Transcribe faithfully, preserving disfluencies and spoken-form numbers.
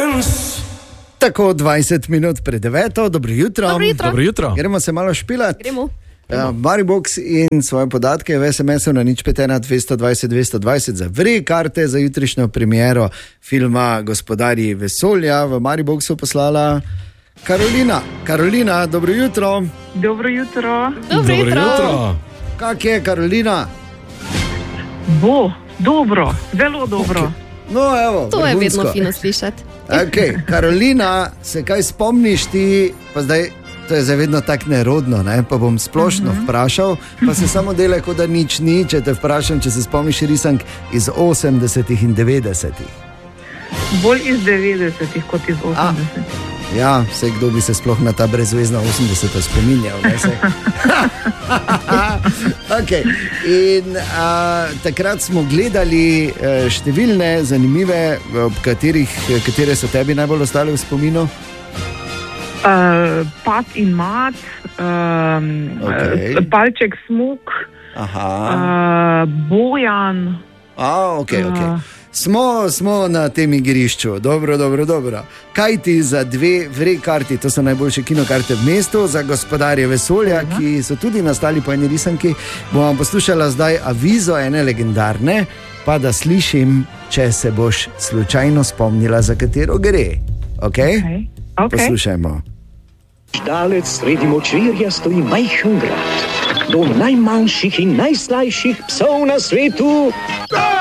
Tako dvajset minut pred deveto, dobro jutro. Dobro jutro. Dobro jutro. Gremo se malo špilati. Gremo. Uh, Maribox in svoje podatke v es em esu na nič pet ena dvesto dvajset dvesto dvajset za vri karte za jutrišnjo premiero filma Gospodarji vesolja. V Mariboxu poslala Karolina. Karolina, dobro jutro. Dobro jutro. Dobro jutro. jutro. Kak je, Karolina? Bo, dobro, zelo dobro. Okay. No, evo, To je vrhunsko. vedno fino slišati. Okay. Karolina, se kaj spomniš ti, pa zdaj, to je zdaj vedno tako nerodno, ne? Pa bom splošno uh-huh. vprašal, pa se samo delaj, kot da nič ni, če te vprašam, če se spomniš risank iz osemdesetih in devetdesetih. Bolj iz devetdesetih kot iz osemdesetih. Ja, vse kdo bi se sploh na ta brezvezna osemdeseta spominjal. Okay. In a, takrat smo gledali a, številne zanimive, ob katerih, katere so tebi najbolj ostale v spominu. Uh, pat in mat, um, Okay. uh, palček smuk, Aha. uh, Bojan. A, okay, okay. Uh. Smo, smo na tem igrišču, dobro, dobro, dobro. Kaj ti za dve vri karti, to so najboljše kinokarte v mestu, za Gospodarje vesolja, Aha. ki so tudi nastali po eni risanki, bomo poslušala zdaj avizo ene legendarne, pa da slišim, če se boš slučajno spomnila, za katero gre. Okay? Okay. Okay. Poslušajmo. Daleč sredi močvirja stoji majhen grad. Do najmanjših in najslajših psov na svetu.